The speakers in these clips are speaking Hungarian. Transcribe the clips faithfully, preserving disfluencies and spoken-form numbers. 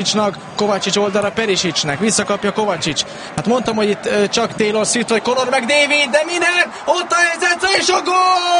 Kovácsics oldalra Perisicsnek, visszakapja Kovácsics. Hát mondtam, hogy itt uh, csak Taylor Swift vagy Conor McDavid, de minden, ott a helyzet és a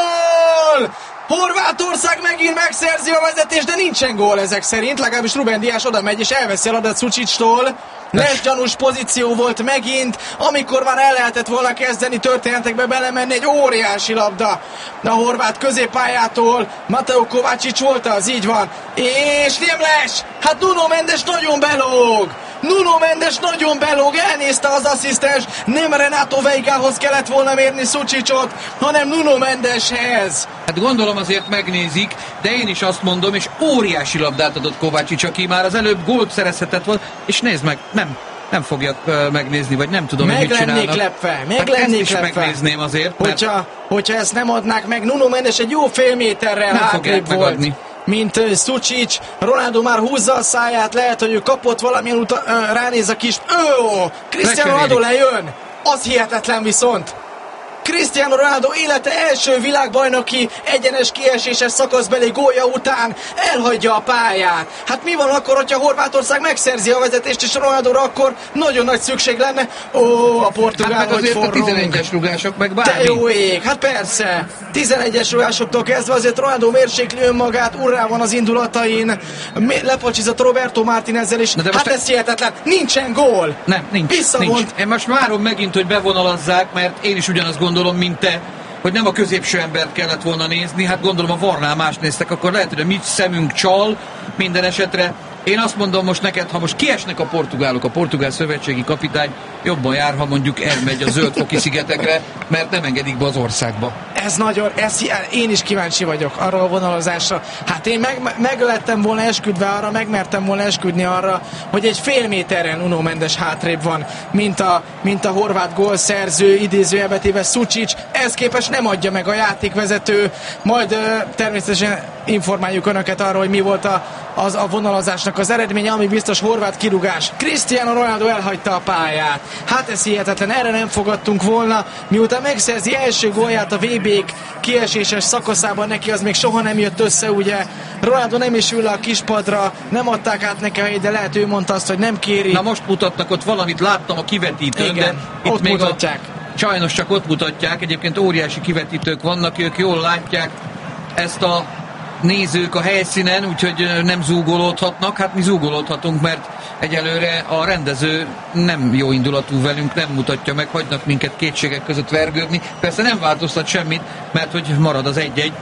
gól! Horvátország megint megszerzi a vezetést, de nincsen gól ezek szerint, legalábbis Ruben Dias oda megy és elveszi a labdát Sucicstól. Lesz gyanús pozíció volt megint, amikor már el lehetett volna kezdeni történetekbe belemenni, egy óriási labda a horvát középpályától. Mateo Kovácsics volt az, így van. És Rémles! Hát Nuno Mendes nagyon belóg! Nuno Mendes nagyon belóg, elnézte az asszisztens, nem Renato Veigához kellett volna mérni Sucicsot, hanem Nuno Mendeshez. Hát gondolom azért megnézik, de én is azt mondom, és óriási labdát adott Kovácsics, aki már az előbb gólt szerezhetett volt, és nézd meg, nem, nem fogja uh, megnézni, vagy nem tudom, meg hogy mit csinálnak. Meg lennék lepve, meg hát lennék ezt lepve. is megnézném azért, mert... Hogyha, hogyha ezt nem adnák meg, Nuno Mendes egy jó fél méterrel hátrébb volt. Megadni. Mint uh, Sucic, Ronaldo már húzza a száját, lehet, hogy ő kapott valamilyen uta, uh, ránéz a kis... Ó, Cristiano Ronaldo lejön! Az hihetetlen viszont! Cristiano Ronaldo élete első világbajnoki egyenes kieséses szakaszbeli gólja után elhagyja a pályát. Hát mi van akkor, hogyha Horvátország megszerzi a vezetést, és Ronaldóra akkor nagyon nagy szükség lenne? Ó, a portugál hát meg hogy forrong. A tizenegyes rugások, meg bármi. De jó ég, hát persze. tizenegyes rugásoktól kezdve azért Ronaldo mérsékli önmagát, urrá van az indulatain, lepacsizott Roberto Martinezzel is. Hát most ez hihetetlen, nincsen gól. Nem, nincs, nincs. Én most várom megint, hogy bevonalazzák, mert én is ugyanazt gondolom, mint te, hogy nem a középső embert kellett volna nézni, hát gondolom a Varnál más néztek, akkor lehet, hogy a mi szemünk csal minden esetre. Én azt mondom most neked, ha most kiesnek a portugálok, a portugál szövetségi kapitány jobban jár, ha mondjuk elmegy a Zöld-foki szigetekre, mert nem engedik be az országba. Ez nagyon, ez, én is kíváncsi vagyok arra a vonalazásra. Hát én meg, meg lettem volna esküdve arra, megmertem volna esküdni arra, hogy egy fél méteren Nuno Mendes hátrébb van, mint a, mint a horvát gólszerző, idézőjelbe téve Sucic. Ez képest nem adja meg a játékvezető. Majd uh, természetesen informáljuk önöket arra, hogy mi volt a, az, a vonalazásnak az eredménye, ami biztos horvát kirúgás. Cristiano Ronaldo elhagyta a pályát. Hát ez hihetetlen, erre nem fogadtunk volna. Miután megszerzi első gólját a vé bék kieséses szakaszában, neki az még soha nem jött össze, ugye. Ronaldo nem is ül le a kispadra, nem adták át neki a helyét, de lehet ő mondta azt, hogy nem kéri. Na most mutatnak ott valamit, láttam a kivetítőn, igen, de itt ott még mutatják. A, sajnos csak ott mutatják, egyébként óriási kivetítők vannak, ők jól látják ezt a nézők a helyszínen, úgyhogy nem zúgolódhatnak. Hát mi zúgolódhatunk, mert egyelőre a rendező nem jó indulatú velünk, nem mutatja meg, hagynak minket kétségek között vergődni. Persze nem változtat semmit, mert hogy marad az egy-egy.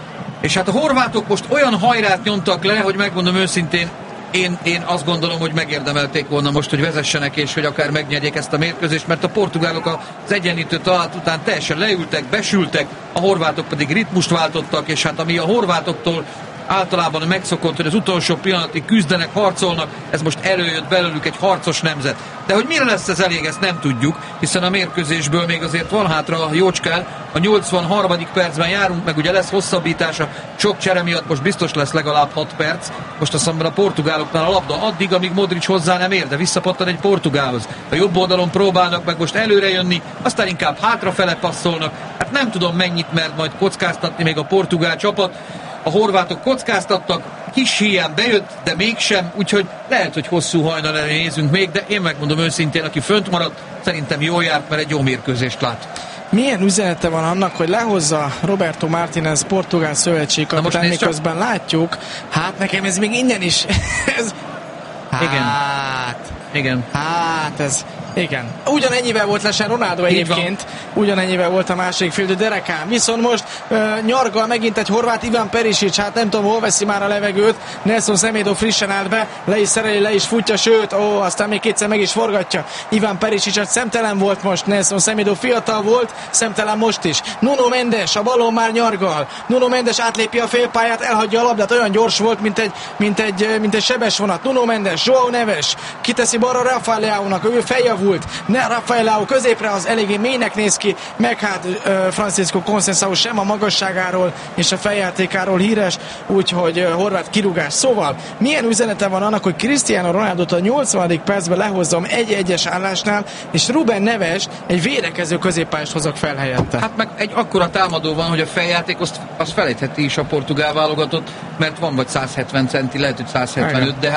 És hát a horvátok most olyan hajrát nyomtak le, hogy megmondom őszintén, Én, én azt gondolom, hogy megérdemelték volna most, hogy vezessenek, és hogy akár megnyerjék ezt a mérkőzést, mert a portugálok az egyenlítő találat után teljesen leültek, besültek, a horvátok pedig ritmust váltottak, és hát ami a horvátoktól általában megszokott, hogy az utolsó pillanatig küzdenek, harcolnak, ez most előjött belőlük egy harcos nemzet. De hogy mire lesz ez elég, ezt nem tudjuk, hiszen a mérkőzésből még azért van hátra jócskán, a nyolcvanharmadik percben járunk, meg ugye lesz hosszabbítása, sok csere miatt most biztos lesz legalább hat perc, most azt mondom, a portugáloknál a labda addig, amíg Modric hozzá nem ér, de visszapattan egy portugálhoz. A jobb oldalon próbálnak meg most előre jönni, aztán inkább hátrafele passzolnak, hát nem tudom mennyit mert majd kockáztatni még a portugál csapat. A horvátok kockáztattak, kis híján bejött, de mégsem, úgyhogy lehet, hogy hosszú hajnal elé nézünk még, de én megmondom őszintén, aki fönt maradt, szerintem jól járt, mert egy jó mérkőzést lát. Milyen üzenete van annak, hogy lehozza Roberto Martinez portugál szövetségi kapitány, miközben csak... látjuk, hát nekem ez még innen is, ez... Igen. Hát... Igen. Hát ez... Igen. Ugyanennyivel volt lesen Ronaldo egyébként, ugyanennyivel volt a másik félidő Derekán. Viszont most uh, nyargal megint egy horvát Ivan Perisic, hát nem tudom, hol veszi már a levegőt. Nelson Semedo frissen állt be, le is szereli, le is futja, sőt, ó, aztán még kétszer meg is forgatja. Ivan Perisic szemtelen volt most, Nelson Semedo fiatal volt, szemtelen most is. Nuno Mendes, a balon már nyargal. Nuno Mendes átlépi a félpályát, elhagyja a labdát, olyan gyors volt, mint egy, mint egy, mint egy sebes vonat. Nuno Mendes, João Neves, kiteszi balra Rafael Leao-nak, ő feljavult. Ne, Rafael Leao középre az eléggé mélynek néz ki, meg hát uh, Francisco Conceição sem a magasságáról és a feljátékáról híres, úgyhogy uh, horvát kirúgás. Szóval milyen üzenete van annak, hogy Cristiano Ronaldot a nyolcvanadik percben lehozzam egy-egyes állásnál, és Ruben Neves egy védekező középpályást hozok fel helyette. Hát meg egy akkora támadó van, hogy a feljáték azt, azt felejtheti is a portugál válogatott, mert van vagy száz hetven centi, lehet, hogy száz hetvenöt, de hát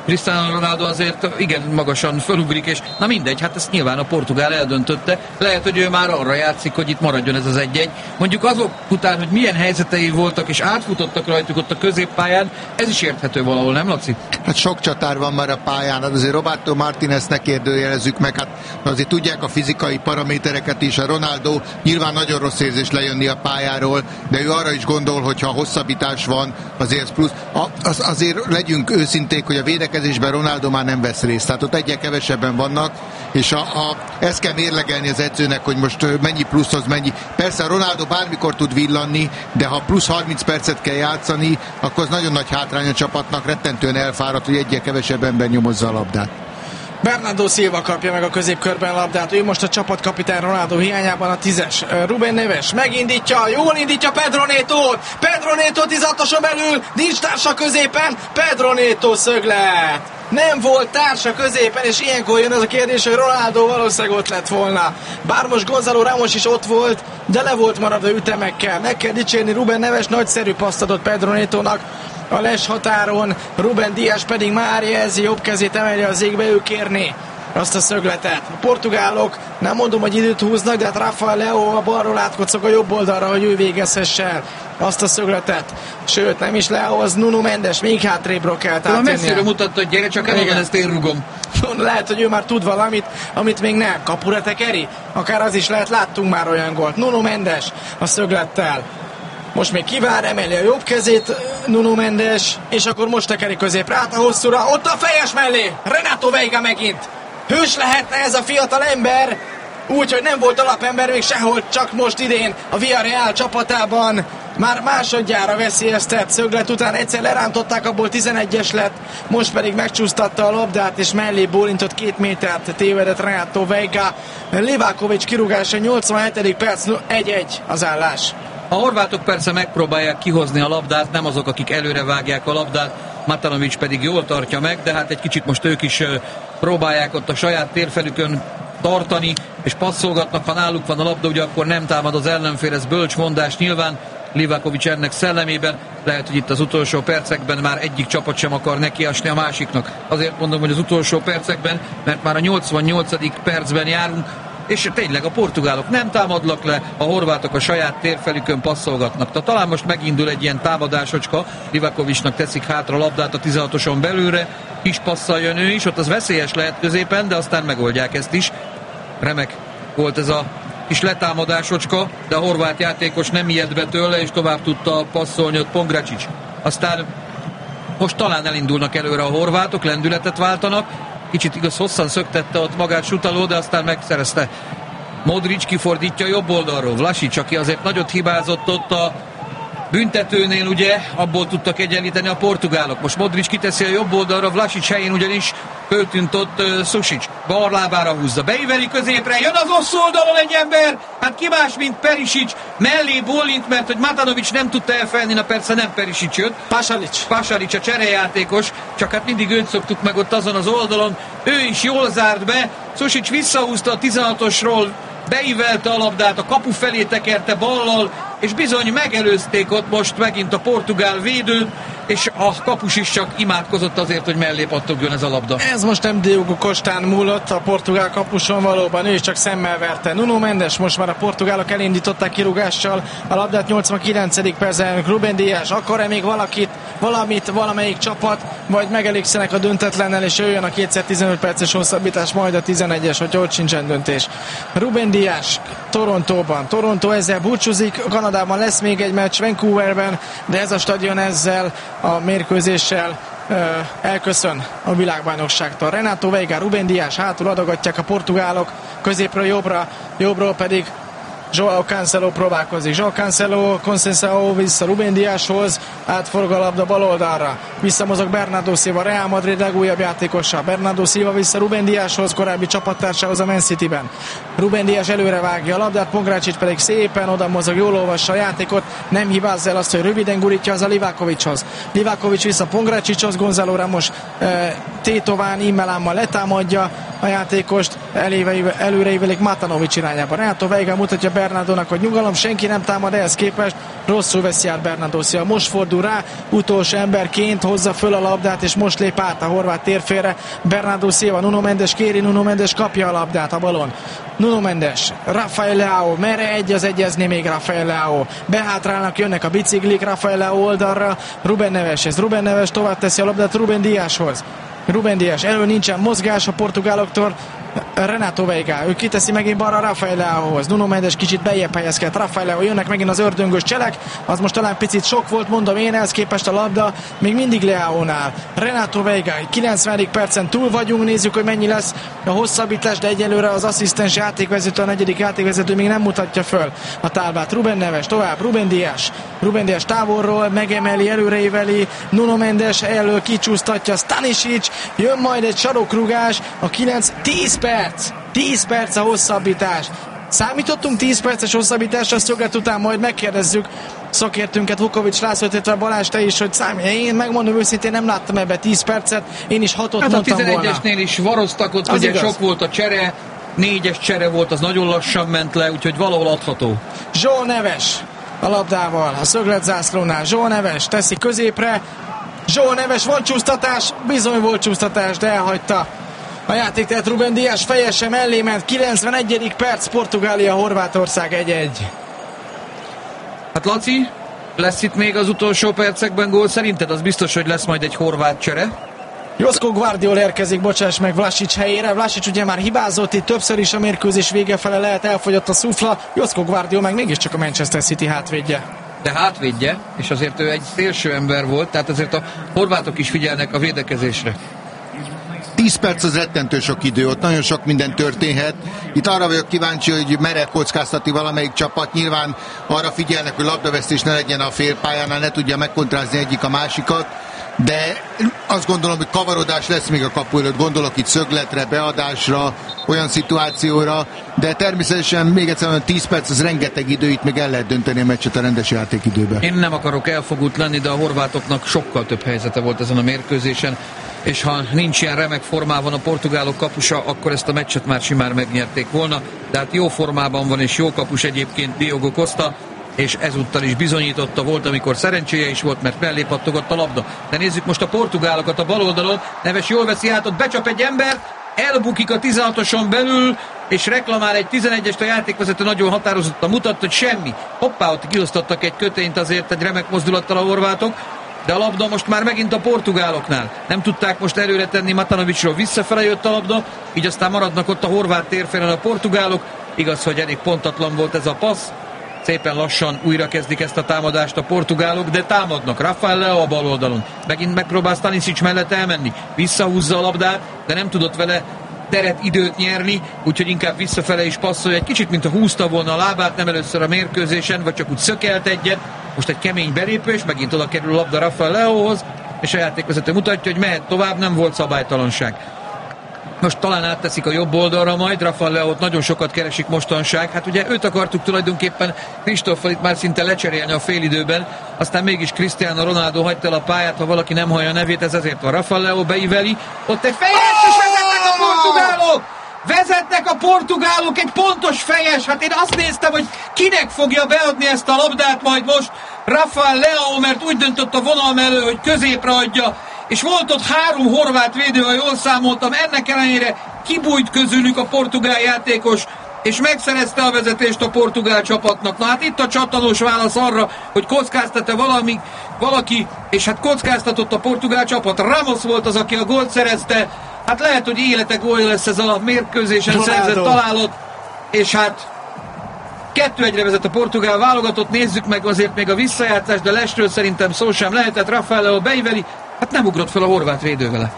Cristiano Ronaldo azért igen magasan fölugrik, és na mindegy, hát ezt nyilván a portugál eldöntötte. Lehet, hogy ő már arra játszik, hogy itt maradjon ez az egy-egy. Mondjuk azok után, hogy milyen helyzetei voltak, és átfutottak rajtuk ott a középpályán, ez is érthető valahol, nem Laci? Hát sok csatár van már a pályán, hát azért Roberto Martinez ne kérdőjelezzük meg, hát azért tudják a fizikai paramétereket is, a Ronaldo nyilván nagyon rossz érzés lejönni a pályáról, de ő arra is gondol, hogy ha hosszabbítás van, azért ez plusz. A, az, azért legyünk őszinték, hogy a védekezésben Ronaldo már nem vesz részt, tehát ott egyre kevesebben vannak, és a, a, ezt kell mérlegelni az edzőnek, hogy most mennyi pluszhoz mennyi. Persze a Ronaldo bármikor tud villanni, de ha plusz harminc percet kell játszani, akkor az nagyon nagy hátrány a csapatnak, rettentően elfáradt, hogy egyre kevesebb ember nyomozza a labdát. Bernardo Silva kapja meg a középkörben a labdát, ő most a csapatkapitány Ronaldo hiányában a tízes. Ruben Neves megindítja, jól indítja Pedro Neto-t, Pedro Neto tizenhatoson belül, nincs társa középen, Pedro Neto szöglet. Nem volt társa középen, és ilyenkor jön az a kérdés, hogy Ronaldo valószínűleg ott lett volna. Bár most Gonzalo Ramos is ott volt, de le volt maradva ütemekkel. Meg kell dicsérni, Ruben Neves nagyszerű paszt adott Pedro Netónak a les határon, Ruben Dias pedig már jelzi, jobb kezét emeli az égbe, ő kérni azt a szögletet. A portugálok, nem mondom, hogy időt húznak, de hát Rafael Leo a balról átkocog a jobb oldalra, hogy ő végezhesse el azt a szögletet. Sőt, nem is Leo, az Nuno Mendes, még hátrébről kell átvennie. A messziről mutatta, hogy gyere, csak elegen ezt én rugom. Lehet, hogy ő már tud valamit, amit még nem. Kapura tekeri? Akár az is lehet, láttunk már olyan gólt. Nuno Mendes a szöglettel. Most még kivár, emeli a jobb kezét Nuno Mendes, és akkor most tekeri középre át a hosszúra, ott a fejes mellé, Renato Veiga megint. Hős lehetne ez a fiatal ember, úgyhogy nem volt alapember még sehol, csak most idén a Villarreal csapatában. Már másodjára veszélyeztett szöglet után egyszer lerántották, abból tizenegyes lett, most pedig megcsúsztatta a labdát, és mellé bólintott két métert tévedett Renato Veiga. Livakovic kirúgása nyolcvanhetedik perc, egy-egy az állás. A horvátok persze megpróbálják kihozni a labdát, nem azok, akik előre vágják a labdát, Matanovic pedig jól tartja meg, de hát egy kicsit most ők is próbálják ott a saját térfelükön tartani, és passzolgatnak, ha náluk van a labda, ugye akkor nem támad az ellenfél, ez bölcs mondás nyilván, Livakovic ennek szellemében, lehet, hogy itt az utolsó percekben már egyik csapat sem akar nekiasni a másiknak. Azért mondom, hogy az utolsó percekben, mert már a nyolcvannyolcadik percben járunk, és tényleg a portugálok nem támadnak le, a horvátok a saját térfelükön passzolgatnak. Tehát talán most megindul egy ilyen támadásocska, Livakovicnak teszik hátra a labdát a tizenhatoson belőle, kis passzal jön ő is, ott az veszélyes lehet középen, de aztán megoldják ezt is. Remek volt ez a kis letámadásocska, de a horvát játékos nem ijedt be tőle, és tovább tudta passzolni ott Pongracic. Aztán most talán elindulnak előre a horvátok, lendületet váltanak, kicsit igaz hosszan szöktette ott magát Sutaló, de aztán megszerezte. Modric kifordítja jobb oldalról, Vlasic, aki azért nagyot hibázott ott a büntetőnél, ugye, abból tudtak egyenlíteni a portugálok. Most Modric kiteszi a jobb oldalra, Vlasic helyén ugyanis föltűnt ott uh, Susic. Ballábára húzza, beiveli középre, jön az osz oldalon egy ember, hát ki más, mint Perisic, mellé bólint, mert hogy Matanovic nem tudta elfelni, na persze nem Perisic jött. Pasalic. Pasalic a cserejátékos, csak hát mindig őt szoktuk meg ott azon az oldalon, ő is jól zárt be, Susic visszahúzta a tizenhatosról, beívelte a labdát, a kapu felé tekerte ballal, és bizony megelőzték ott most megint a portugál védőt, és a kapus is csak imádkozott azért, hogy mellé pattogjon ez a labda. Ez most nem Diogo Costán múlott, a portugál kapuson valóban, ő is csak szemmel verte. Nuno Mendes, most már a portugálok elindították kirúgással a labdát nyolcvankilencedik percen. Ruben Dias, akar-e még valakit, valamit, valamelyik csapat, vagy megelégszenek a döntetlennel, és jöjjön a kétszer tizenöt perces hosszabbítás, majd a tizenegyes, hogy ott sincsen döntés. Ruben Dias Torontóban. Toronto ezzel búcsúzik, Kanadában lesz még egy meccs, Vancouverben, de ez a stadion ezzel a mérkőzéssel ö, elköszön a világbajnokságtól. Renato Veiga, Ruben Dias hátul adogatják a portugálok, középről jobbra, jobbról pedig João Cancelo próbálkozik. João Cancelo, Conceição vissza Ruben Diashoz, átforog a labda bal oldalra. Visszamozog Bernardo Silva, Real Madrid legújabb játékosa. Bernardo Silva vissza Ruben Diashoz, korábbi csapattársához a Man Cityben. Ruben Dias előre vágja a labdát, Pongracic pedig szépen oda mozog, jól olvassa a játékot, nem hibázza el azt, hogy röviden gurítja az a Livakovichoz. Livakovic vissza Pongracichoz, Gonzalo Ramos e, tétován, immelámmal letámadja a játékost, előreivelik Matanovic irányába. Renato Veiga mutatja Bernardónak, hogy nyugalom, senki nem támad, ehhez képest rosszul veszi át Bernardo Silva. Most fordul rá, utolsó emberként hozza föl a labdát, és most lép át a horvát térfélre Bernardo Silva. Nuno Mendes kéri, Nuno Mendes kapja a labdát, a balon. Nuno Mendes, Rafael Leao, merre egy az egyezni még Rafael Leao. Behátrálnak, jönnek a biciklik, Rafael Leao oldalra, Ruben Neves, ez Ruben Neves tovább teszi a labdát Ruben Díazhoz. Ruben Díaz, elő nincsen mozgás a portugáloktól, Renato Veiga, ő kiteszi megint balra Rafael Leaohoz. Nuno Mendes kicsit bejjebb helyezkedt, Rafael Leao, jönnek megint az ördöngös cselek, az most talán picit sok volt, mondom én, ehhez képest a labda még mindig Leaónál. Renato Veiga, kilencvenedik percen túl vagyunk, nézzük, hogy mennyi lesz a hosszabbítás, de egyelőre az asszisztens játékvezető, a negyedik játékvezető még nem mutatja föl a tálbát. Ruben Neves, tovább, Ruben Díaz, Ruben Díaz távolról megemeli, előreíveli, Nuno Mendes elől kicsúsztatja, Stanisic, jön majd egy sarokrugás, a kilenc tíz perc, tíz perc a hosszabbítás. Számítottunk tíz perces hosszabbításra, szöget után majd megkérdezzük szakértőnket, Vukovics Lászlót, illetve Balázs, te is, hogy számít. Én megmondom őszintén, nem láttam ebbe tíz percet, én is hatot hát mondtam volna. A tizenegyesnél is varoztak, ott ugye igaz. Sok volt a csere, négyes csere volt, az nagyon lassan ment le, úgyhogy valahol adható. João Neves a labdával, a szögletzászlónál, João Neves teszi középre, João Neves, van csúsztatás, bizony volt csúsztatás, de elhagyta a játék, tehát Ruben Díaz fejesen mellé ment, kilencvenegyedik perc, Portugália, Horvátország egy egy. Hát Laci, lesz itt még az utolsó percekben gól? Szerinted az biztos, hogy lesz majd egy horvát csere? Josko Gvardiol érkezik, bocsáss meg, Vlasic helyére. Vlasic ugye már hibázott itt többször is a mérkőzés vége fele, lehet elfogyott a szufla. Josko Gvardiol meg mégiscsak a Manchester City hátvédje. De hátvédje, és azért ő egy szélső ember volt, tehát azért a horvátok is figyelnek a védekezésre. tíz perc az rettentő sok idő, ott nagyon sok minden történhet. Itt arra vagyok kíváncsi, hogy mere kockáztatni valamelyik csapat. Nyilván arra figyelnek, hogy labdavesztés ne legyen a félpályánál, ne tudja megkontrázni egyik a másikat, de azt gondolom, hogy kavarodás lesz még a kapu előtt. Gondolok itt szögletre, beadásra, olyan szituációra, de természetesen még egyszer mondom, tíz perc az rengeteg idő, itt még el lehet dönteni a meccset a rendes játékidőben. Én nem akarok elfogult lenni, de a horvátoknak sokkal több helyzete volt ezen a mérkőzésen, és ha nincs ilyen remek formában a portugálok kapusa, akkor ezt a meccset már simán megnyerték volna, de hát jó formában van, és jó kapus egyébként Diogo Costa, és ezúttal is bizonyította, volt, amikor szerencséje is volt, mert mellé pattogott a labda. De nézzük most a portugálokat a bal oldalon, Neves jól veszi át, ott becsap egy ember, elbukik a tizenhatoson belül, és reklamál egy tizenegyest, a játékvezető nagyon határozottan mutatta, hogy semmi. Hoppá, ott kiosztottak egy kötényt, azért egy remek mozdulattal a horvátok, de a labda most már megint a portugáloknál. Nem tudták most előre tenni Matanovicról, visszafele jött a labda, így aztán maradnak ott a horvát térfélen a portugálok. Igaz, hogy elég pontatlan volt ez a passz. Szépen lassan újra kezdik ezt a támadást a portugálok, de támadnak. Rafael Leao a bal oldalon. Megint megpróbál Stanisic mellett elmenni. Visszahúzza a labdát, de nem tudott vele teret, időt nyerni, úgyhogy inkább visszafele is passzolja. Egy kicsit, mint a húzta volna a lábát, nem először a mérkőzésen, vagy csak úgy szökelt egyet. Most egy kemény belépés, megint oda kerül a labda Rafael Leaóhoz, és a játékvezető mutatja, hogy mehet tovább, nem volt szabálytalanság. Most talán átteszik a jobb oldalra majd, Rafael Leaót nagyon sokat keresik mostanság. Hát ugye őt akartuk tulajdonképpen Kristóffal itt már szinte lecserélni a félidőben, aztán mégis Cristiano Ronaldo hagyta el a pályát, ha valaki nem hallja a nevét, ez ezért van. Rafael Leao beíveli, ott egy fejes, és vezetnek a portugálok! Vezetnek a portugálok, egy pontos fejes, hát én azt néztem, hogy kinek fogja beadni ezt a labdát majd most Rafael Leao, mert úgy döntött a vonal mellől, hogy középre adja, és volt ott három horvát védő, ha jól számoltam, ennek ellenére kibújt közülük a portugál játékos, és megszerezte a vezetést a portugál csapatnak. Na hát itt a csattanós válasz arra, hogy kockáztat-e valami, valaki, és hát kockáztatott a portugál csapat. Ramos volt az, aki a gólt szerezte, hát lehet, hogy élete gólja lesz ez a mérkőzésen szerzett találat, és hát kettő egyre vezet a portugál válogatott, nézzük meg azért még a visszajátszást, de lesről szerintem szó sem lehetett, Rafael Leao beíveli, hát nem ugrott fel a horvát védő vele.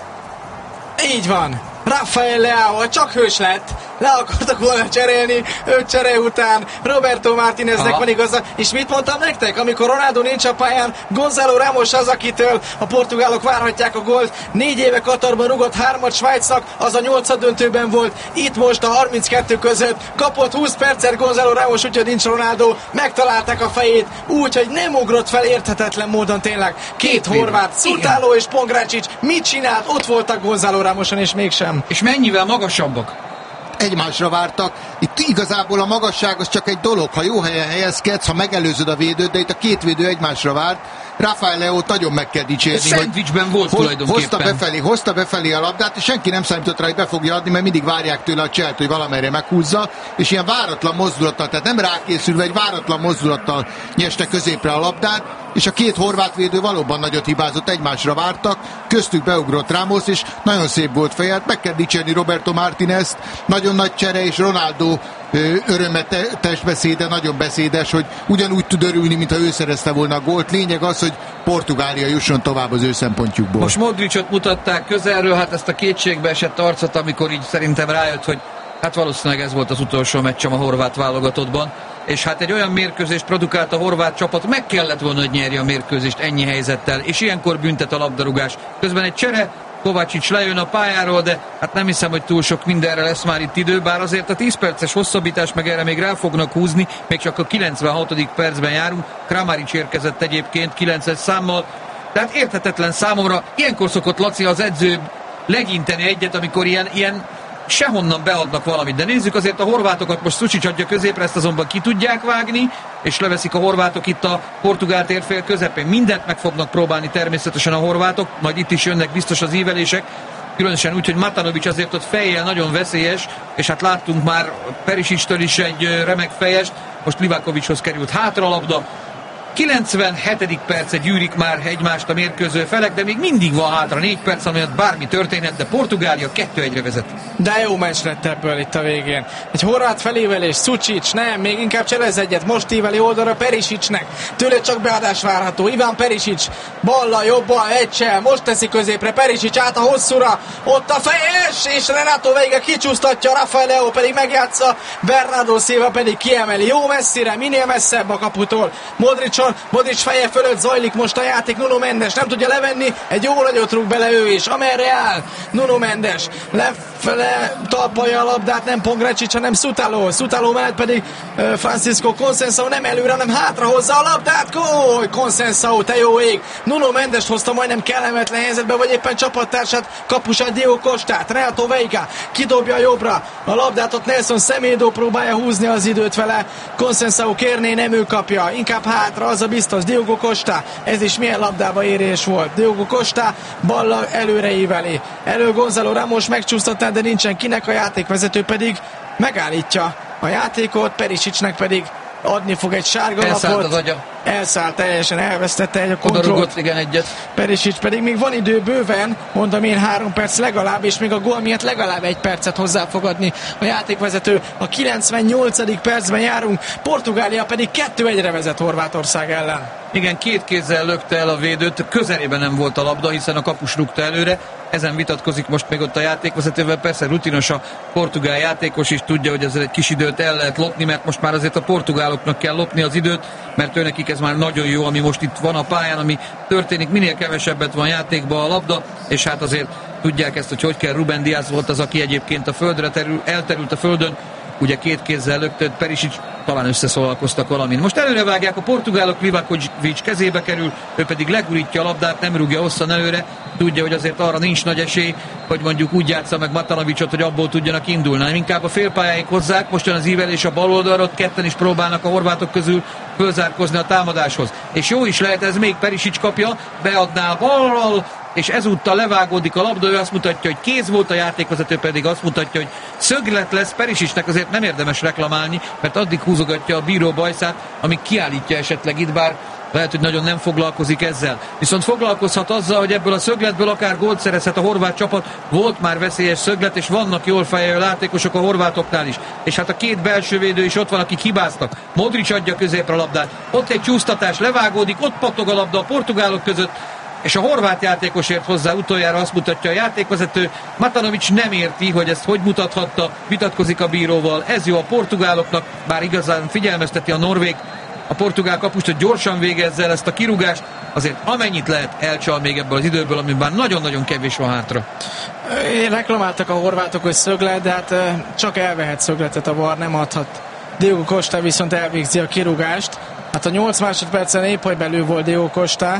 Így van. Rafael Leao csak hős lett, le akartak volna cserélni, öt csere után Roberto Martineznek van igaza, és mit mondtam nektek, amikor Ronaldo nincs a pályán, Gonzalo Ramos az, akitől a portugálok várhatják a gólt, négy éve Katarban rugott hármat Svájcnak, az a nyolcad döntőben volt, itt most a harminckettő között kapott húsz percet Gonzalo Ramos, úgyhogy nincs Ronaldo, megtalálták a fejét, úgyhogy nem ugrott fel érthetetlen módon tényleg. Két, Két horvát, Szutáló és Pongrácsics mit csinált, ott voltak Gonzalo Ramoson, és mégsem. És mennyivel magasabbak? egymásra vártak. Itt igazából a magasság az csak egy dolog, ha jó helyen helyezkedsz, ha megelőzöd a védőt, de itt a két védő egymásra várt. Rafael Leót nagyon meg kell dicsérni. Szendvicsben volt tulajdonképpen. Hozta befelé, hozta befelé a labdát, és senki nem számított rá, hogy be fogja adni, mert mindig várják tőle a cselt, hogy valamerre meghúzza, és ilyen váratlan mozdulattal, tehát nem rákészülve, egy váratlan mozdulattal nyeste középre a labdát, és a két horvát védő valóban nagyot hibázott, egymásra vártak, köztük beugrott Ramos, és nagyon szép volt fejelt, meg kell dicsérni Roberto Martínezt, nagyon nagy csere, és Ronaldo örömetes beszéde, nagyon beszédes, hogy ugyanúgy tud örülni, mintha ő szerezte volna a gólt. Lényeg az, hogy Portugália jusson tovább az ő szempontjukból. Most Modricot mutatták közelről, hát ezt a kétségbe esett arcot, amikor így szerintem rájött, hogy hát valószínűleg ez volt az utolsó meccsem a horvát válogatottban, és hát egy olyan mérkőzést produkált a horvát csapat, meg kellett volna, hogy nyerje a mérkőzést ennyi helyzettel, és ilyenkor büntet a labdarúgás. Közben egy csere, Kovácsics lejön a pályáról, de hát nem hiszem, hogy túl sok mindenre lesz már itt idő, bár azért a tíz perces hosszabbítás meg erre még rá fognak húzni, még csak a kilencvenhatodik percben járunk. Kramaric érkezett egyébként kilences számmal, tehát érthetetlen számomra. Ilyenkor szokott Laci az edző leginteni egyet, amikor ilyen, ilyen sehonnan beadnak valamit. De nézzük azért a horvátokat, most Sučić adja középre, ezt azonban ki tudják vágni, és leveszik a horvátok itt a portugál térfél közepén. Mindent meg fognak próbálni természetesen a horvátok, majd itt is jönnek biztos az ívelések, különösen úgy, hogy Matanovic azért ott fejjel nagyon veszélyes, és hát láttunk már Perisicstől is egy remek fejest, most Livakovichoz került hátra a labda. kilencvenhetedik perce gyűrik már egymást a mérkőző felek, de még mindig van hátra négy perc, amiatt bármi történhet, de Portugália kettő egyre vezet. De jó meccs lett ebből itt a végén. Egy horvát felévelés, Sučić, nem, még inkább cselez egyet, most íveli oldalra Perisicnek, tőle csak beadás várható, Iván Perisic, balla, jobban, egysel, most teszi középre, Perisic át a hosszúra, ott a fejes, és Renato Veiga kicsúsztatja, Rafael Leao pedig megjátsza, Bernardo Silva pedig kiemeli, jó messzire, minél messzebb a kaputól, Modric Modric feje fölött zajlik most a játék, Nuno Mendes nem tudja levenni, egy jó nagyot rúg bele ő is, amerre áll Nuno Mendes, lefele talpalja a labdát, nem Pongracic, hanem Sutalo, Sutalo mellett pedig uh, Francisco Conceição nem előre, hanem hátra hozza a labdát, Góly, Conceição, te jó ég, Nuno Mendes hozta majdnem kellemetlen helyzetbe, vagy éppen csapattársát, kapusát Diego Costát, Renato Veiga kidobja jobbra a labdát, ott Nelson Semedo próbálja húzni az időt vele, Conceição kérné, nem ő kapja, inkább hátra, az a biztos, Diogo Costa, ez is milyen labdába érés volt. Diogo Costa balla előre íveli. Elő Gonzalo Ramos megcsúsztatná, de nincsen kinek, a játékvezető pedig megállítja a játékot, Perisicnek pedig adni fog egy sárga Elszállt lapot. az agya. Elszállt, teljesen elvesztette egy a kontrollt. Odarugott, igen, egyet. Perisic pedig még van idő bőven, mondom én három perc legalább, és még a gól miatt legalább egy percet hozzá fog adni a játékvezető. A kilencvennyolcadik percben járunk, Portugália pedig kettő egyre vezet Horvátország ellen. Igen, két kézzel lökte el a védőt, közelében nem volt a labda, hiszen a kapus rúgta előre. Ezen vitatkozik most még ott a játékvezetővel, persze rutinos a portugál játékos is, tudja, hogy ezzel egy kis időt el lehet lopni, mert most már azért a portugáloknak kell lopni az időt, mert őnekik ez már nagyon jó, ami most itt van a pályán, ami történik, minél kevesebbet van játékban a labda, és hát azért tudják ezt, hogy hogy kell. Ruben Diaz volt az, aki egyébként a földre terül, elterült a földön, ugye két kézzel löktött, Perisic, talán összeszólalkoztak valamin. Most előrevágják a portugálok, Livakovic kezébe kerül, ő pedig legurítja a labdát, nem rúgja hosszan előre, tudja, hogy azért arra nincs nagy esély, hogy mondjuk úgy játsza meg Matanovicot, hogy abból tudjanak indulni, hanem inkább a félpályáig hozzák, most jön az ívelés a bal oldalra, ott ketten is próbálnak a horvátok közül fölzárkozni a támadáshoz. És jó is lehet, ez még Perisic kapja, beadná a ballal, és ezúttal levágódik a labda, ő azt mutatja, hogy kéz volt, a játékvezető pedig azt mutatja, hogy szöglet lesz. Perisicnek azért nem érdemes reklamálni, mert addig húzogatja a bíró bajszát, amíg kiállítja esetleg itt, bár lehet, hogy nagyon nem foglalkozik ezzel. Viszont foglalkozhat azzal, hogy ebből a szögletből akár gólt szerezhet a horvát csapat. Volt már veszélyes szöglet, és vannak jól fejlő játékosok a horvátoknál is. És hát a két belső védő is ott van, akik hibáztak. Modric adja középre a labdát. Ott egy csúsztatás, levágódik, ott pattog a labda a portugálok között, és a horvát játékos ért hozzá, utoljára azt mutatja a játékvezető. Matanovic nem érti, hogy ezt hogy mutathatta, vitatkozik a bíróval. Ez jó a portugáloknak, bár igazán figyelmezteti a norvég a portugál kapust, hogy gyorsan végezze el ezt a kirúgást, azért amennyit lehet elcsal még ebből az időből, amiben nagyon-nagyon kevés van hátra. Reklamáltak a horvátok, hogy szöglet, de hát csak elvehet szögletet a var, nem adhat. Diogo Costa viszont elvégzi a kirúgást. Hát a nyolc másodpercen épp, hogy belül volt Diogo Costa,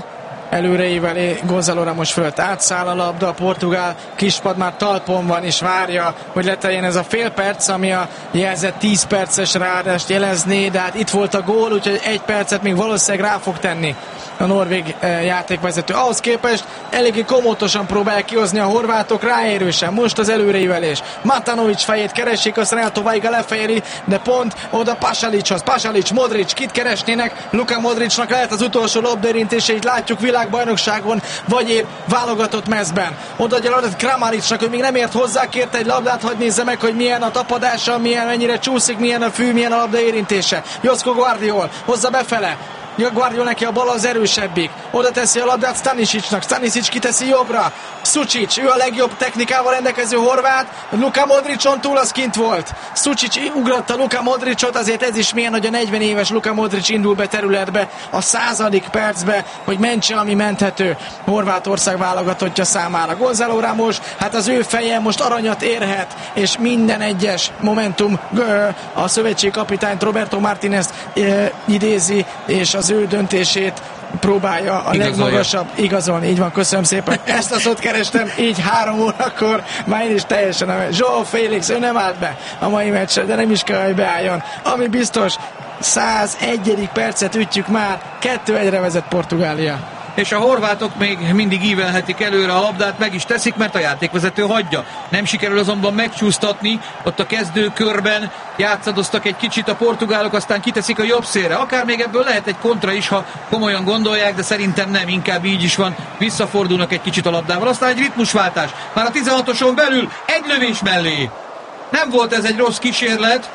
előreivel Gonzalo Ramos fölött átszáll a labda, a portugál kispad már talpon van és várja, hogy leteljen ez a fél perc, ami a jelzett tíz perces ráadást jelezné, de hát itt volt a gól, úgyhogy egy percet még valószínűleg rá fog tenni a norvég játékvezető. Ahhoz képest eléggé komótosan próbálják kihozni a horvátok, ráérősen. Most az előreivelés. Matanovic fejét keresik, azt Renato Vaiga lefejeli, de pont oda Pasalichoz. Pasalic, Modric, kit keresnének? Luka Modricnak lehet az utolsó labdaérintése, így látjuk világbajnokságon, vagy épp válogatott mezben. Oda adja Kramaricnak, hogy még nem ért hozzá, kérte egy labdát, hogy nézze meg, hogy milyen a tapadása, milyen, mennyire csúszik, milyen a fű, milyen a labdaérintése. Josko Guardiol hozza befele. Guardiol neki a bal az erősebbik. Oda teszi a labdát Stanisicnak. Stanisic kiteszi jobbra. Sucic, ő a legjobb technikával rendelkező horvát. Luka Modricon túl az kint volt. Sucic ugratta Luka Modricot, azért ez is milyen, hogy a negyven éves Luka Modric indul be területbe a századik percbe, hogy mentse, ami menthető Horvátország válogatottja számára. Gonzalo Ramos, hát az ő feje most aranyat érhet, és minden egyes momentum a szövetségi kapitányt Roberto Martínez idézi, és az ő döntését próbálja a igazolja. Legmagasabb igazolni. Így van, köszönöm szépen. Ezt a szót kerestem, így három órakor, már én is teljesen nem. João Félix, ő nem állt be a mai meccsre, de nem is kell, hogy beálljon. Ami biztos, százegyedik percet ütjük már, kettő egyre vezet Portugália. És a horvátok még mindig ívelhetik előre a labdát, meg is teszik, mert a játékvezető hagyja. Nem sikerül azonban megcsúsztatni, ott a kezdőkörben játszadoztak egy kicsit a portugálok, aztán kiteszik a jobb szélre. Akár még ebből lehet egy kontra is, ha komolyan gondolják, de szerintem nem, inkább így is van. Visszafordulnak egy kicsit a labdával, aztán egy ritmusváltás. Már a tizenhatoson belül egy lövés mellé. Nem volt ez egy rossz kísérlet.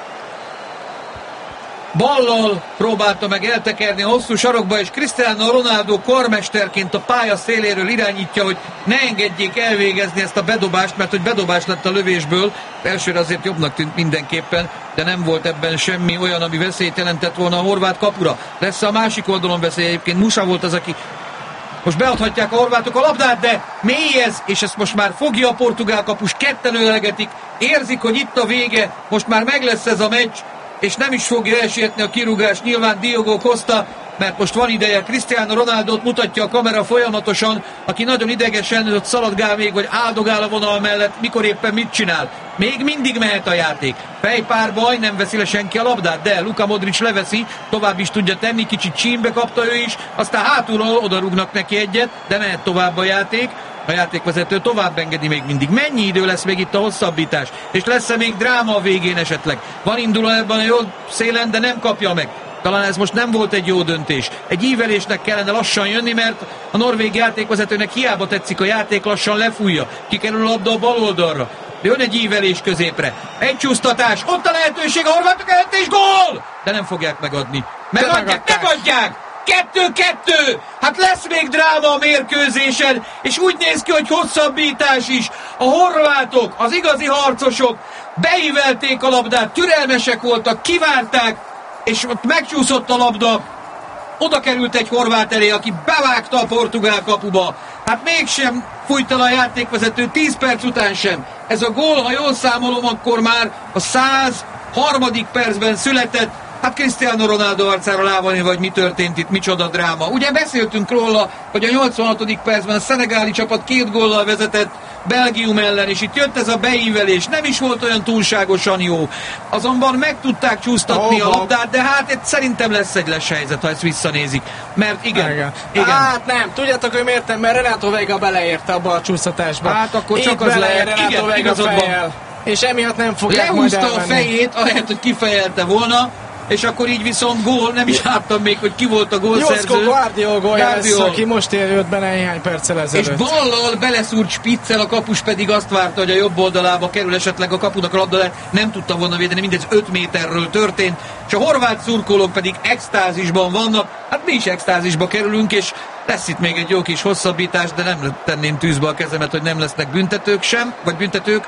Ballal próbálta meg eltekerni a hosszú sarokba, és Cristiano Ronaldo karmesterként a pálya széléről irányítja, hogy ne engedjék elvégezni ezt a bedobást, mert hogy bedobás lett a lövésből. Elsőre azért jobbnak tűnt mindenképpen, de nem volt ebben semmi olyan, ami veszélyt jelentett volna a horvát kapura. Lesz a másik oldalon veszély, egyébként Musa volt az, aki most beadhatják a horvátok a labdát, de mély ez, és ezt most már fogja a portugál kapus, ketten ölelgetik, érzik, hogy itt a vége, most már meg lesz ez a meccs, és nem is fogja elsietni a kirúgás nyilván Diogo Costa, mert most van ideje. Cristiano Ronaldot mutatja a kamera folyamatosan, aki nagyon idegesen ott szaladgál még, vagy áldogál a vonal mellett, mikor éppen mit csinál. Még mindig mehet a játék. Fejpárbaj, nem veszi le senki a labdát, de Luka Modric leveszi, tovább is tudja tenni, kicsit csímbe kapta ő is, aztán hátulról odarúgnak neki egyet, de mehet tovább a játék. A játékvezető tovább engedi még mindig. Mennyi idő lesz még itt a hosszabbítás? És lesz-e még dráma a végén esetleg? Van induló ebben a jó szélen, de nem kapja meg. Talán ez most nem volt egy jó döntés. Egy ívelésnek kellene lassan jönni, mert a norvég játékvezetőnek hiába tetszik a játék, lassan lefújja. Kikerül a labda a bal oldalra. Jön egy ívelés középre. Egy csúsztatás, ott a lehetőség, a horvátok előtt és gól! De nem fogják megadni. Megadják, megadják! Kettő-kettő! Hát lesz még dráma a mérkőzésen, és úgy néz ki, hogy hosszabbítás is. A horvátok, az igazi harcosok beívelték a labdát, türelmesek voltak, kivárták, és ott megcsúszott a labda. Oda került egy horvát elé, aki bevágta a portugál kapuba. Hát mégsem fújta a játékvezető tíz perc után sem. Ez a gól, ha jól számolom, akkor már a száz harmadik percben született. Hát Cristiano Ronaldo arcára lábani, vagy mi történt itt, micsoda dráma. Ugye beszéltünk róla, hogy a nyolcvanhatodik percben a szenegáli csapat két góllal vezetett Belgium ellen, és itt jött ez a beívelés, nem is volt olyan túlságosan jó. Azonban meg tudták csúsztatni oh, a labdát, de hát itt szerintem lesz egy les helyzet, ha ezt visszanézik. Mert igen, igen. igen. Hát nem, tudjátok, hogy miért nem, mert Renato Veiga beleérte abba a csúsztatásba. Hát akkor csak itt az lehet, Renato Veiga fejjel. És emiatt nem fogják Lehúzta majd elvenni. A fejét, ahelyett, hogy kifejelte volna, és akkor így viszont gól, nem is láttam még, hogy ki volt a gólszerző. Josko Guardiol gólja lesz, aki most jött be néhány perccel ezelőtt. És ballal beleszúrt Spiccel, a kapus pedig azt várta, hogy a jobb oldalába kerül esetleg a kapunak a labda, nem tudta volna védeni, mindez öt méterről történt, és a horvát szurkolók pedig extázisban vannak, hát mi is extázisba kerülünk, és lesz itt még egy jó kis hosszabbítás, de nem tenném tűzbe a kezemet, hogy nem lesznek büntetők sem, vagy büntetők.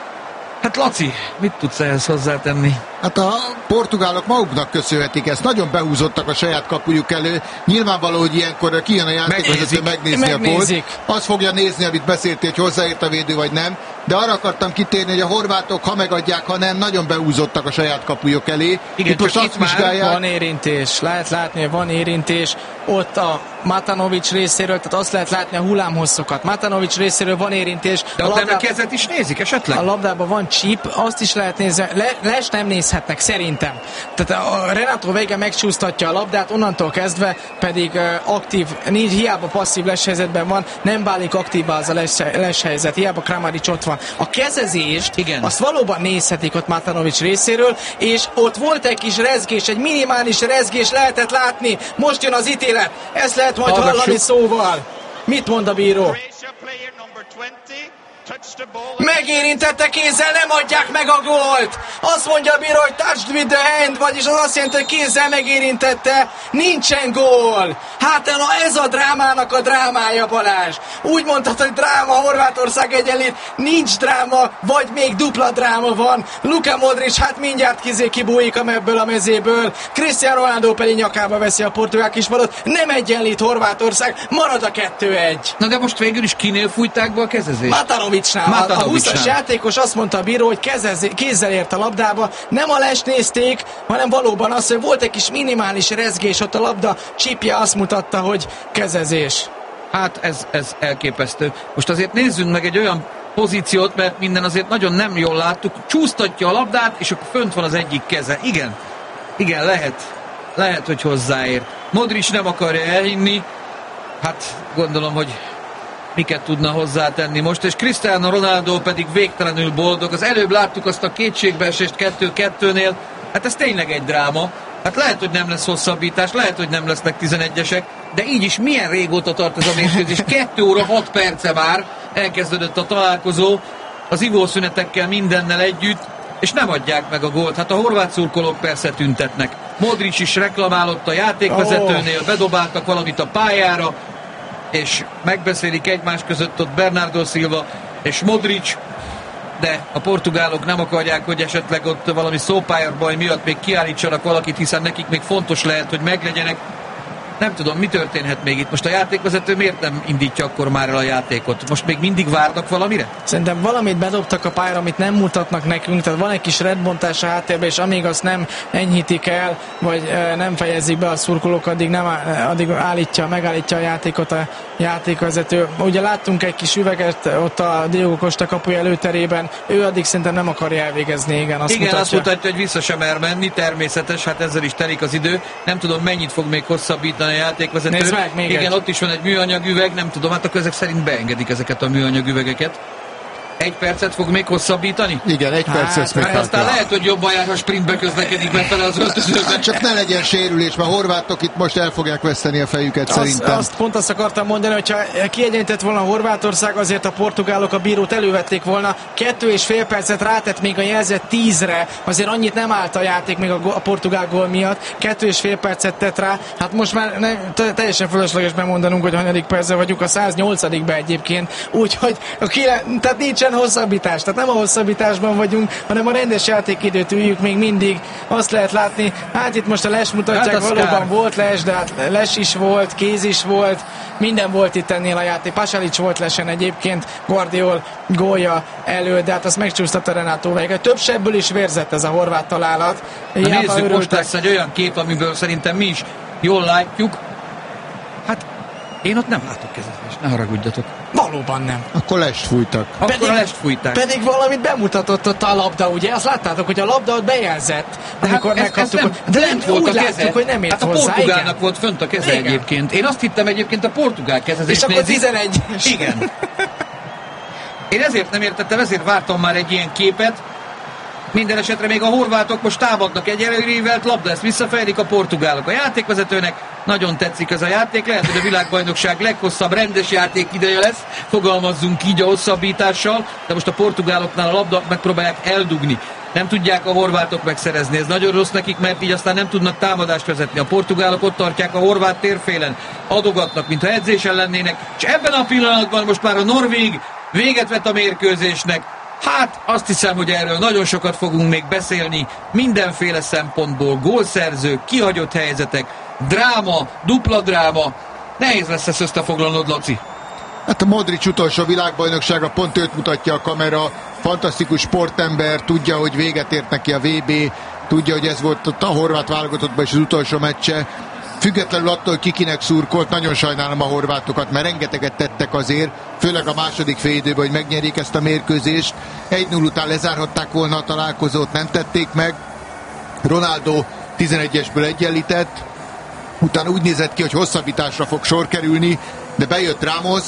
Hát Laci, mit tudsz ehhez hozzátenni? Hát a portugálok maguknak köszönhetik ezt. Nagyon behúzottak a saját kapujuk elő. Nyilvánvaló, hogy ilyenkor kijön a játékvezető megnézni a gólt. Azt fogja nézni, amit beszéltél, hogy hozzáért a védő vagy nem. De arra akartam kitérni, hogy a horvátok, ha megadják, ha nem, nagyon behúzottak a saját kapujuk elé. Igen, itt most azt vizsgálják. Van érintés. Lehet látni, hogy van érintés. Ott a Matanovics részéről, tehát azt lehet látni a hullámhosszokat. Matanovics részéről van érintés. De ott nem a kezet is nézik esetleg? A labdában van chip, azt is lehet nézni. Le, les nem nézhetnek, szerintem. Tehát a Renato Veiga megcsúsztatja a labdát, onnantól kezdve pedig uh, aktív, nincs, hiába passzív leshelyzetben van, nem válik aktívvá az a les, leshelyzet, hiába Kramaric ott van. A kezezést, igen, azt valóban nézhetik ott Matanovics részéről, és ott volt egy kis rezgés, egy minimális rezgés lehetett látni. Most jön az ítélet. Ezt lehet majd hallgassuk hallani szóval. Mit mond a bíró? Megérintette kézzel, nem adják meg a gólt. Azt mondja a bíró, hogy touched with the hand, vagyis az azt jelenti, hogy kézzel megérintette. Nincsen gól. Hát na ez a drámának a drámája, Balázs. Úgy mondtad, hogy dráma, Horvátország egyenlít. Nincs dráma, vagy még dupla dráma van. Luka Modric hát mindjárt kizé kibújik ebből a mezéből. Cristiano Ronaldo pedig nyakába veszi a portugál kispadot. Nem egyenlít Horvátország, marad a kettő egy. Na de most végül is kinél fújták be a kezezést? Matanovicsnál. A húszas játékos azt mondta a bíró, hogy kezez, kézzel ért a labdába. Nem a lest nézték, hanem valóban az, hogy volt egy kis minimális rezgés, ott a labda csipje azt mutatta, hogy kezezés. Hát ez, ez elképesztő. Most azért nézzünk meg egy olyan pozíciót, mert minden azért nagyon nem jól láttuk. Csúsztatja a labdát, és akkor fönt van az egyik keze. Igen, igen, lehet. Lehet, hogy hozzáér. Modric nem akarja elhinni. Hát gondolom, hogy miket tudna hozzátenni most, és Cristiano Ronaldo pedig végtelenül boldog. Az előbb láttuk azt a kétségbeesést kettő kettőnél, hát ez tényleg egy dráma. Hát lehet, hogy nem lesz hosszabbítás, lehet, hogy nem lesznek tizenegyesek, de így is milyen régóta tart ez a mérkőzés? kettő óra hat perce már elkezdődött a találkozó, az ivószünetekkel mindennel együtt, és nem adják meg a gólt. Hát a horvát szurkolók persze tüntetnek. Modric is reklamálott a játékvezetőnél, bedobáltak valamit a pályára, és megbeszélik egymás között ott Bernardo Silva és Modric, de a portugálok nem akarják, hogy esetleg ott valami szópályabaj miatt még kiállítsanak valakit, hiszen nekik még fontos lehet, hogy meglegyenek. Nem tudom, mi történhet még itt. Most a játékvezető miért nem indítja akkor már el a játékot? Most még mindig várnak valamire? Szerintem valamit bedobtak a pályára, amit nem mutatnak nekünk, tehát van egy kis redbontás a háttérben, és amíg azt nem enyhítik el, vagy e, nem fejezik be a szurkolók, addig, nem, addig állítja, megállítja a játékot a játékvezető. Ugye láttunk egy kis üveget ott a Diogo Costa kapuja előterében, ő addig szerintem nem akarja elvégezni, igen, azt igen, mutatja. azt mutatja, hogy vissza sem mer menni, természetes, hát ezzel is telik az idő. Nem tudom, mennyit fog még hosszabbítani a játékvezető. Nézd meg, még igen, egy. Ott is van egy műanyag üveg, nem tudom, hát akkor ezek szerint beengedik ezeket a műanyag üvegeket. Egy percet fog még hosszabbítani? Igen, egy hát, percet még. Aztán lehet, hogy jobban jár, ha sprintbe közlekedik befele az öltözőben. Csak ne legyen sérülés, mert a horvátok itt most el fogják veszteni a fejüket azt, szerintem. Azt pont azt akartam mondani, hogyha kiegyenlített volna a Horvátország, azért a portugálok a bírót elővették volna. Kettő és fél percet rátett még a jelzett tízre, azért annyit nem állt a játék még a, a portugál gól miatt. Kettő és fél percet tett rá. Hát most már ne, teljesen fölösleges bemondanunk, hogy hanyadik percben vagyunk, a száznyolcadikben egyébként. Úgyhogy a kile, tehát nincsen hosszabbítás, tehát nem a hosszabbításban vagyunk, hanem a rendes játékidőt üljük még mindig. Azt lehet látni, hát itt most a les mutatják, hát valóban kár. Volt les, de hát les is volt, kéz is volt, minden volt itt ennél a játék. Pasalic volt lesen egyébként, Guardiol gólja elő, de hát azt megcsúsztatta Renato Veiga. Több sebből is vérzett ez a horvát találat. Na nézzük, most lesz egy olyan kép, amiből szerintem mi is jól látjuk. Hát én ott nem látok kezezést, ne haragudjatok. Valóban nem. Akkor lest fújtak. Akkor pedig, lest fújták. Pedig valamit bemutatott ott a labda, ugye? Azt láttátok, hogy a labda ott bejelzett. De amikor hát megkaptuk, hogy de nem volt a keze. Láttuk, hogy nem ért hát a hozzá, portugálnak igen? volt fönt a keze igen. Egyébként. Én azt hittem egyébként a portugál kezezés. És akkor tizenegy. Igen. Én ezért nem értettem, ezért vártam már egy ilyen képet. Minden esetre még a horvátok most támadnak egy előrévelt labda, ezt visszafejelik a portugálok. A játékvezetőnek nagyon tetszik ez a játék, lehet, hogy a világbajnokság leghosszabb rendes játék ideje lesz, fogalmazzunk így a hosszabbítással, de most a portugáloknál a labda megpróbálják eldugni. Nem tudják a horvátok megszerezni, ez nagyon rossz nekik, mert így aztán nem tudnak támadást vezetni. A portugálok ott tartják a horvát térfélen, adogatnak, mintha edzésen lennének, és ebben a pillanatban most már a norvég véget vet a mérkőzésnek. Hát azt hiszem, hogy erről nagyon sokat fogunk még beszélni, mindenféle szempontból, gólszerző, kihagyott helyzetek, dráma, dupla dráma. Nehéz lesz ezt összefoglalnod, Laci. Hát a Modric utolsó világbajnoksága, pont őt mutatja a kamera, fantasztikus sportember, tudja, hogy véget ért neki a vé bé, tudja, hogy ez volt a horvát válogatottban is az utolsó meccse. függetlenül attól, ki kinek szurkolt, nagyon sajnálom a horvátokat, mert rengeteget tettek azért, főleg a második félidőben, hogy megnyerjék ezt a mérkőzést. egy null után lezárhatták volna a találkozót, nem tették meg. Ronaldo tizenegyesből egyenlített, utána úgy nézett ki, hogy hosszabbításra fog sor kerülni, de bejött Ramos,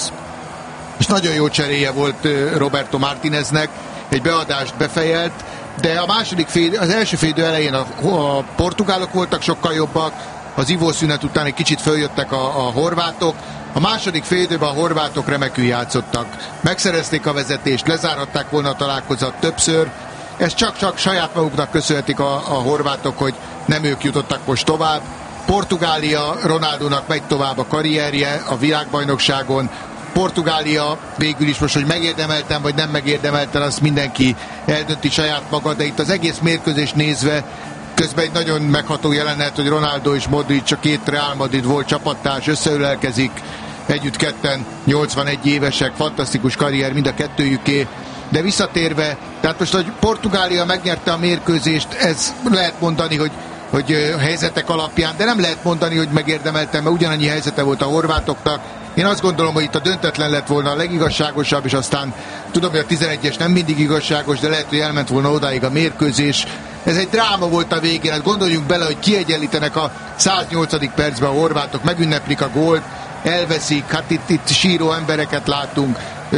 és nagyon jó cseréje volt Roberto Martineznek, egy beadást befejelt, de a második fél, az első félidő elején a, a portugálok voltak sokkal jobbak, az ivószünet után egy kicsit följöttek a, a horvátok, a második félidőben a horvátok remekül játszottak. Megszerezték a vezetést, lezárhatták volna a találkozót többször, ezt csak-csak saját maguknak köszönhetik a, a horvátok, hogy nem ők jutottak most tovább. Portugália, Ronaldónak megy tovább a karrierje a világbajnokságon. Portugália végül is most, hogy megérdemelten vagy nem megérdemelten, azt mindenki eldönti saját maga, de itt az egész mérkőzést nézve közben egy nagyon megható jelenet, hogy Ronaldo és Modric, a két Real Madrid volt csapattárs, összeölelkezik, együtt ketten nyolcvanegy évesek, fantasztikus karrier mind a kettőjüké, de visszatérve, tehát most, hogy Portugália megnyerte a mérkőzést, ez lehet mondani, hogy hogy helyzetek alapján, de nem lehet mondani, hogy megérdemeltem, mert ugyanannyi helyzete volt a horvátoknak. Én azt gondolom, hogy itt a döntetlen lett volna a legigazságosabb, és aztán tudom, hogy a tizenegyes nem mindig igazságos, de lehet, hogy elment volna odáig a mérkőzés. Ez egy dráma volt a végén, hát gondoljunk bele, hogy kiegyenlítenek a száznyolcadik percben a horvátok, megünneplik a gólt, elveszik, hát itt, itt síró embereket látunk,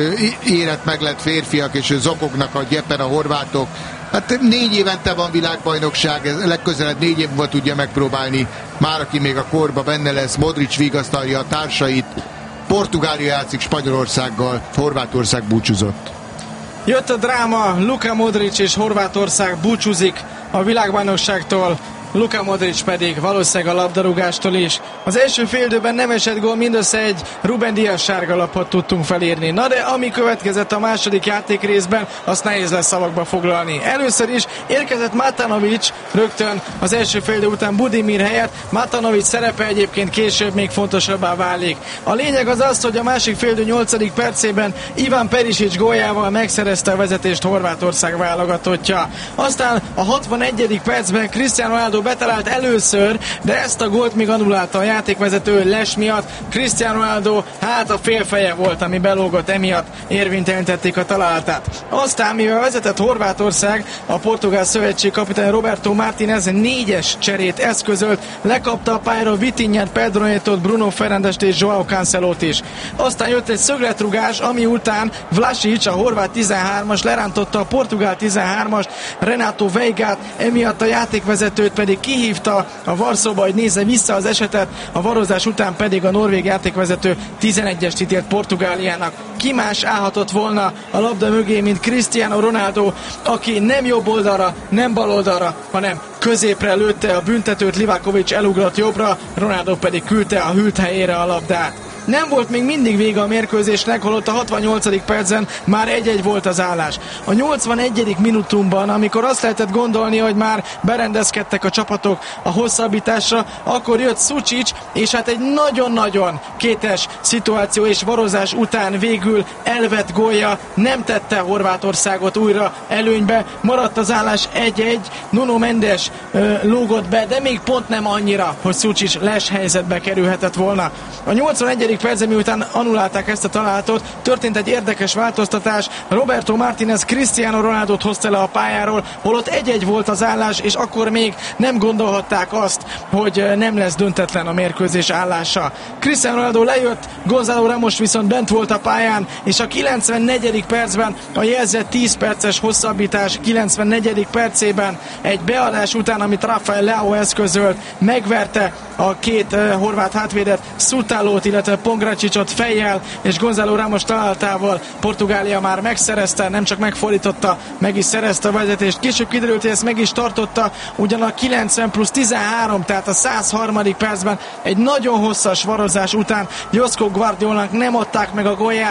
érett meg lett férfiak, és zokognak a gyepen a horvátok. Hát négy évente van világbajnokság, ez legközelebb négy év múlva tudja megpróbálni. Már aki még a korba benne lesz, Modric vigasztalja a társait. Portugália játszik Spanyolországgal, Horvátország búcsúzott. Jött a dráma, Luka Modric és Horvátország búcsúzik a világbajnokságtól. Luka Modric pedig valószínűleg a labdarúgástól is. Az első féldőben nem esett gól, mindössze egy Ruben Díaz sárgalapot tudtunk felírni. Na de ami következett a második játékrészben, azt nehéz lesz szavakba foglalni. Először is érkezett Matanovic rögtön az első féldő után Budimir helyett. Matanovic szerepe egyébként később még fontosabbá válik. A lényeg az az, hogy a másik féldő nyolcadik percében Ivan Perisic góljával megszerezte a vezetést Horvátország válogatottja. Aztán a hatvanegyedik percben Cristiano Ronaldo betalált először, de ezt a gólt még annulálta a játékvezető les miatt. Cristiano Ronaldo hát a félfeje volt, ami belógott, emiatt érvénytelenítették a találatát. Aztán, mivel vezetett Horvátország, a portugál szövetség kapitány Roberto Martinez négyes cserét eszközölt, lekapta a pályára Vitinhát, Pedro Netót, Bruno Fernandest és Joao Cancelót is. Aztán jött egy szögletrugás, ami után Vlasic, a horvát tizenhármas lerántotta a portugál tizenhármast, Renato Veigát, emiatt a játékvezetőt pedig kihívta a Varszóba, hogy nézze vissza az esetet, a varozás után pedig a norvég játékvezető tizenegyest ítélt Portugáliának. Ki más állhatott volna a labda mögé, mint Cristiano Ronaldo, aki nem jobb oldalra, nem bal oldalra, hanem középre lőtte a büntetőt, Livakovic elugrott jobbra, Ronaldo pedig küldte a hűlt helyére a labdát. Nem volt még mindig vége a mérkőzésnek, holott a hatvannyolcadik percen már egy-egy volt az állás. A nyolcvanegyedik minutumban, amikor azt lehetett gondolni, hogy már berendezkedtek a csapatok a hosszabbításra, akkor jött Sučić, és hát egy nagyon-nagyon kétes szituáció és varozás után végül elvett gólja nem tette Horvátországot újra előnybe. Maradt az állás egy-egy, Nuno Mendes ö, lógott be, de még pont nem annyira, hogy Sučić les helyzetbe kerülhetett volna. A nyolcvanegyedik percben, miután annulálták ezt a találatot, történt egy érdekes változtatás. Roberto Martinez Cristiano Ronaldot hozta le a pályáról, holott egy-egy volt az állás, és akkor még nem gondolhatták azt, hogy nem lesz döntetlen a mérkőzés állása. Cristiano Ronaldo lejött, Gonzalo Ramos viszont bent volt a pályán, és a kilencvennegyedik percben a jelzett tíz perces hosszabbítás kilencvennegyedik percében egy beadás után, amit Rafael Leao eszközölt, megverte a két uh, horvát hátvédet, Szutálót, illetve Pongračićot fejjel, és Gonzalo Ramos találatával Portugália már megszerezte, nem csak megfordította, meg is szerezte a vezetést. Később kiderült, hogy ezt meg is tartotta, ugyan a kilencven plusz tizenhárom, tehát a százharmadik percben egy nagyon hosszas varozás után Josko Guardiolnak nem adták meg a gólját.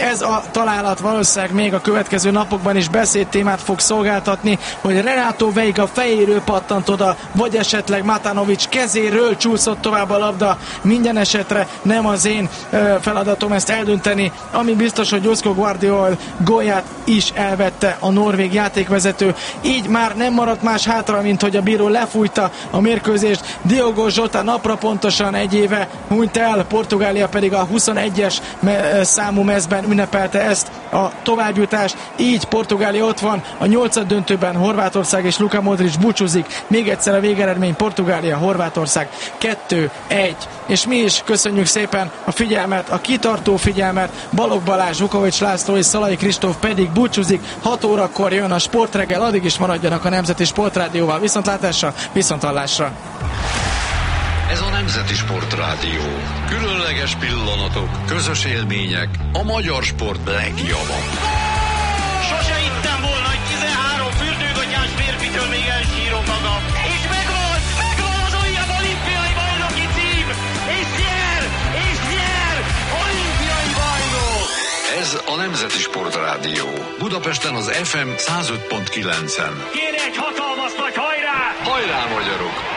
Ez a találat valószínűleg még a következő napokban is beszédtémát fog szolgáltatni, hogy Renato Veiga fejéről pattant oda, vagy esetleg Matanovic kezéről csúszott tovább a labda. Minden esetre nem az én feladatom ezt eldönteni, ami biztos, hogy Josko Gvardiol gólját is elvette a norvég játékvezető. Így már nem maradt más hátra, mint hogy a bíró lefújta a mérkőzést. Diogo Jota napra pontosan egy éve hunyt el, Portugália pedig a huszonegyes me- számú mezben ünnepelte ezt a továbbjutást. Így Portugália ott van a nyolcad döntőben, Horvátország és Luka Modric búcsúzik. Még egyszer a végeredmény: Portugália, Horvátország kettő egy. És mi is köszönjük szépen a figyelmet, a kitartó figyelmet. Balogh Balázs, Vukovics László és Szalai Kristóf pedig búcsúzik. hat órakor jön a Sportreggel, addig is maradjanak a Nemzeti Sportrádióval. Viszontlátásra, viszonthallásra. Ez a Nemzeti Sportrádió. Különleges pillanatok, közös élmények, a magyar sport legjava. Sose hittem volna, hogy tizenhárom fürdőgatyás férfitől még elsírom magam. És megvan, megvan az újabb olimpiai bajnoki cím! És nyer, és nyer, olimpiai bajnok! Ez a Nemzeti Sportrádió. Budapesten az ef em száz öt pont kilencen. Kérj egy hatalmas nagy hajrá! Hajrá, magyarok!